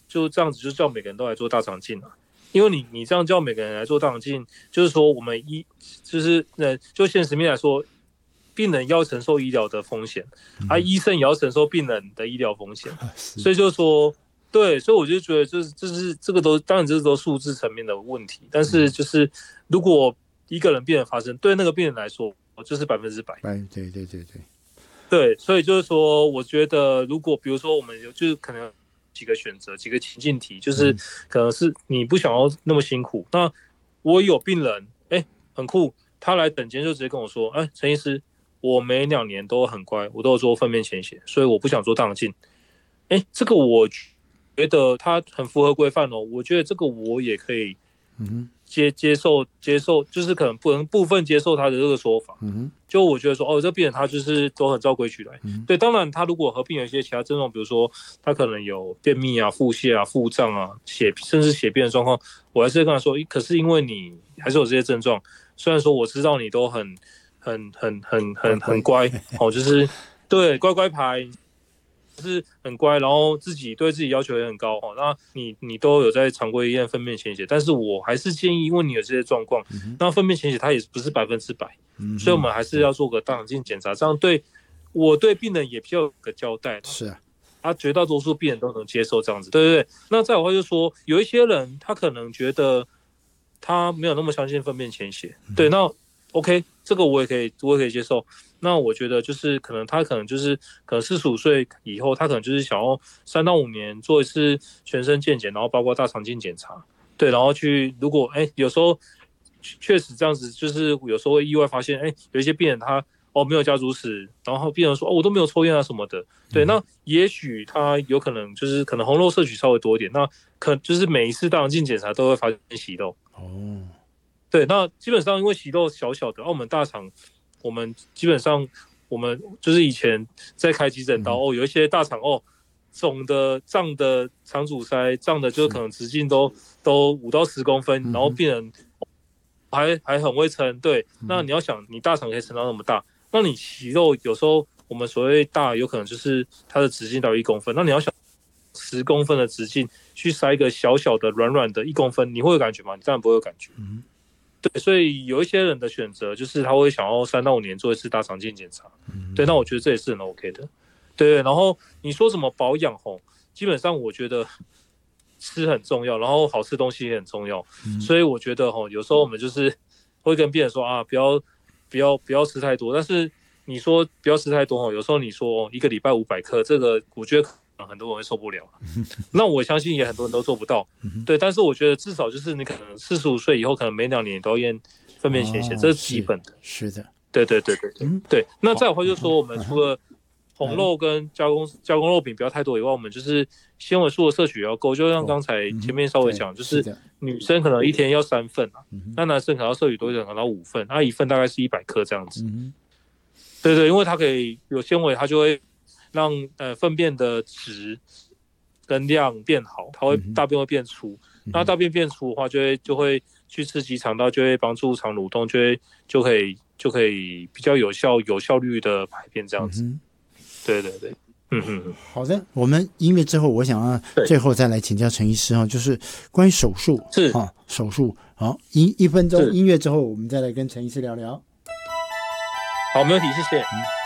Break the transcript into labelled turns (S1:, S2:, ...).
S1: 就这样子就叫每个人都来做大肠镜啊。因为你这样叫每个人来做大肠镜，就是说我们就现实面来说，病人要承受医疗的风险，医生也要承受病人的医疗风险，所以就是说，对，所以我就觉得这个当然这都数字层面的问题，但是就是如果一个人病人发生，对那个病人来说就是100%。对，所以就是说，我觉得如果比如说我们就是可能几个选择，几个情境题，就是可能是你不想要那么辛苦。那我有病人，很酷，他来诊间就直接跟我说，陈医师，我每2年都很乖，我都有做粪便潜血，所以我不想做大肠镜。这个我觉得他很符合规范哦，我觉得这个我也可以接受，就是可能部分接受他的这个说法。就我觉得说，这病人他就是都很照规矩来。对，当然他如果合并有一些其他症状，比如说他可能有便秘啊、腹泻啊、腹胀啊、甚至血便的状况，我还是会跟他说，可是因为你还是有这些症状，虽然说我知道你都很乖就是对乖乖牌。是很乖，然后对自己要求也很高那你都有在常规医院粪便潜血，但是我还是建议，因为你有这些状况，那粪便潜血它也不是100%，所以我们还是要做个大肠镜检查，这样对我对病人也比较有个交代。
S2: 是
S1: 绝大多数病人都能接受这样子，对。那再有话就是说，有一些人他可能觉得他没有那么相信粪便潜血，对，那 OK， 这个我也可以接受。那我觉得就是可能45岁以后，他可能就是想要3到5年做一次全身健检，然后包括大肠镜检查，对，然后如果有时候确实这样子，就是有时候会意外发现，有一些病人他没有家族史，然后病人说我都没有抽烟啊什么的，对，那也许他有可能就是可能红肉摄取稍微多一点，那可能就是每一次大肠镜检查都会发现息肉。对，那基本上因为息肉小小的，我们大肠，我们基本上我们就是以前在开急诊刀有一些大肠肿的胀的肠阻塞，胀的就可能直径都5到10公分，然后病人还很会撑。对，那你要想你大肠可以撑到那么大，那你息肉有时候我们所谓大有可能就是它的直径到1公分，那你要想10公分的直径去塞一个小小的软软的1公分，你会有感觉吗？你当然不会有感觉。对，所以有一些人的选择就是他会想要3到5年做一次大肠镜检查。对，那我觉得这也是很 OK 的。对，然后你说什么保养基本上我觉得吃很重要，然后好吃东西也很重要。所以我觉得有时候我们就是会跟病人说不要吃太多，但是你说不要吃太多有时候你说1个礼拜500克，这个我觉得很多人会受不了。那我相信也很多人都做不到。对，但是我觉得至少就是你可能45岁以后，可能每2年都要验粪便潜血，这是基本的。
S2: 是的，
S1: 对。对，那再有话就是说，我们除了红肉跟加工肉品不要太多以外，我们就是纤维素的摄取也要够。就像刚才前面稍微讲，就是女生可能1天要3份那男生可能要摄取多一点，可能要5份，那1份大概是100克这样子。对，因为它可以有纤维，它就会让粪便的质跟量变好，大便会变粗。那大便变粗的话，就会去刺激肠道，就会帮助肠蠕动，就可以比较有效率的排便这样子。对。
S2: 好的，我们音乐之后，我想要最后再来请教陈医师就是关于手术手术。好，1分钟音乐之后，我们再来跟陈医师聊聊。
S1: 好，没问题，谢谢。